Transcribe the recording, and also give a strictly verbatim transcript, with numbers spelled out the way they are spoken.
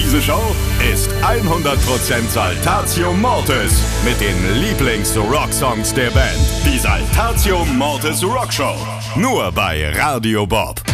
Diese Show ist hundert Prozent Saltatio Mortis mit den Lieblings-Rocksongs der Band. Die Saltatio Mortis Rockshow. Nur bei Radio Bob.